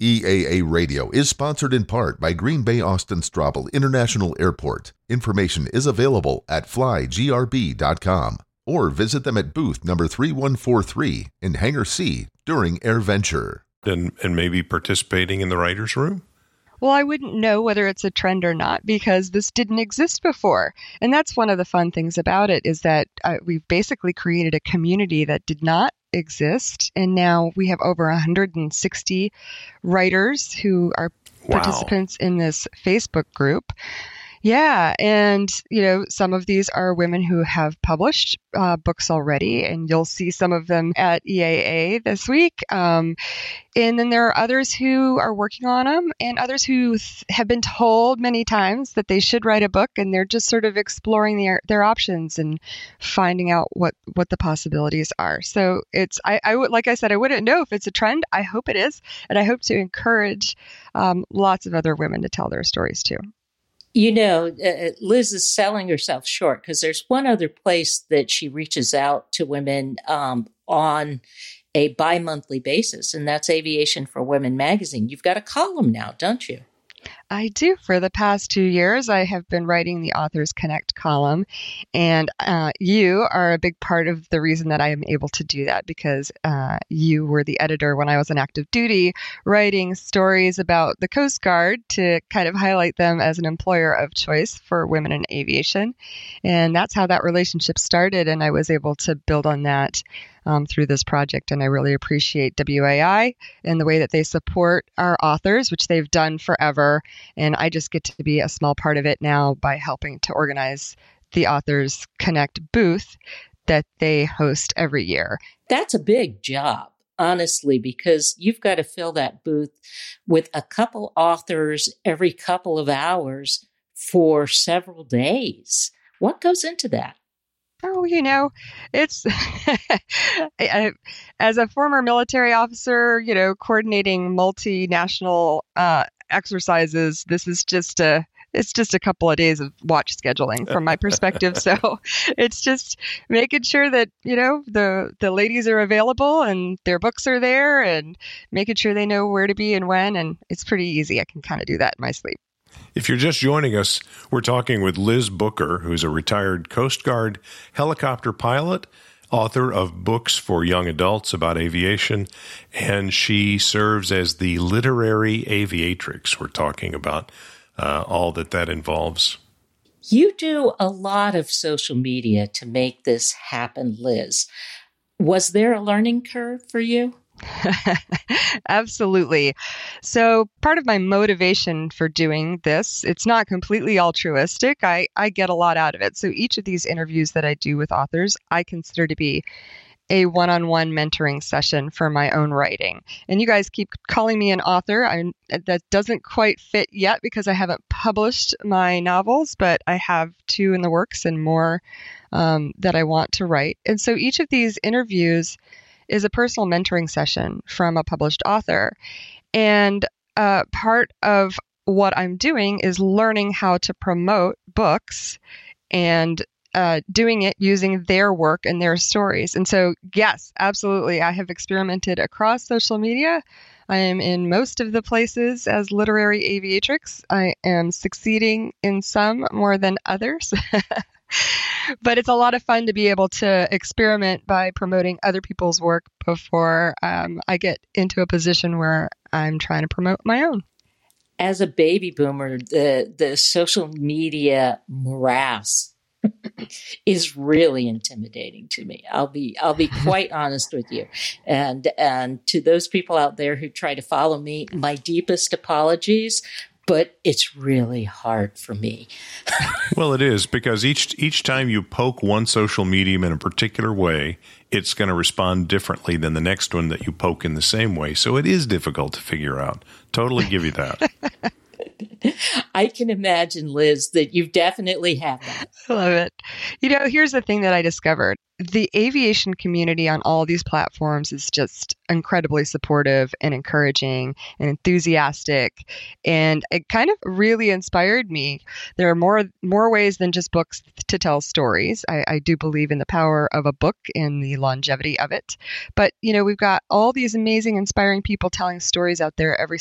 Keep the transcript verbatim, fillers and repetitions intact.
E A A Radio is sponsored in part by Green Bay Austin Straubel International Airport. Information is available at fly g r b dot com or visit them at booth number three one four three in Hangar C during AirVenture. And, and maybe participating in the writer's room? Well, I wouldn't know whether it's a trend or not because this didn't exist before. And that's one of the fun things about it is that uh, we've basically created a community that did not exist. And now we have over one hundred sixty writers who are Wow. participants in this Facebook group. Yeah. And, you know, some of these are women who have published uh, books already, and you'll see some of them at E A A this week. Um, and then there are others who are working on them and others who th- have been told many times that they should write a book, and they're just sort of exploring their, their options and finding out what, what the possibilities are. So it's, I, I would, like I said, I wouldn't know if it's a trend. I hope it is. And I hope to encourage um, lots of other women to tell their stories too. You know, uh, Liz is selling herself short because there's one other place that she reaches out to women um, on a bi-monthly basis, and that's Aviation for Women magazine. You've got a column now, don't you? I do. For the past two years, I have been writing the Authors Connect column, and uh, you are a big part of the reason that I am able to do that because uh, you were the editor when I was on active duty, writing stories about the Coast Guard to kind of highlight them as an employer of choice for women in aviation. And that's how that relationship started, and I was able to build on that Um, through this project. And I really appreciate W A I and the way that they support our authors, which they've done forever. And I just get to be a small part of it now by helping to organize the Authors Connect booth that they host every year. That's a big job, honestly, because you've got to fill that booth with a couple authors every couple of hours for several days. What goes into that? Oh, you know, it's I- as a former military officer, you know, coordinating multinational uh, exercises. This is just a it's just a couple of days of watch scheduling from my perspective. So it's just making sure that, you know, the the ladies are available and their books are there and making sure they know where to be and when. And it's pretty easy. I can kind of do that in my sleep. If you're just joining us, we're talking with Liz Booker, who's a retired Coast Guard helicopter pilot, author of books for young adults about aviation, and she serves as the literary aviatrix. We're talking about uh, all that that involves. You do a lot of social media to make this happen, Liz. Was there a learning curve for you? Absolutely. So part of my motivation for doing this, it's not completely altruistic. I, I get a lot out of it. So each of these interviews that I do with authors, I consider to be a one-on-one mentoring session for my own writing. And you guys keep calling me an author. I, that doesn't quite fit yet because I haven't published my novels, but I have two in the works and more um, that I want to write. And so each of these interviews is a personal mentoring session from a published author. And uh, part of what I'm doing is learning how to promote books and uh, doing it using their work and their stories. And so, yes, absolutely. I have experimented across social media. I am in most of the places as literary aviatrix. I am succeeding in some more than others. But it's a lot of fun to be able to experiment by promoting other people's work before um, I get into a position where I'm trying to promote my own. As a baby boomer, the, the social media morass is really intimidating to me. I'll be I'll be quite honest with you. And and to those people out there who try to follow me, my deepest apologies. But it's really hard for me. Well, it is, because each each time you poke one social medium in a particular way, it's going to respond differently than the next one that you poke in the same way. So it is difficult to figure out. Totally give you that. I can imagine, Liz, that you definitely have that. I love it. You know, here's the thing that I discovered. The aviation community on all these platforms is just incredibly supportive and encouraging and enthusiastic. And it kind of really inspired me. There are more more ways than just books to tell stories. I, I do believe in the power of a book and the longevity of it. But, you know, we've got all these amazing, inspiring people telling stories out there every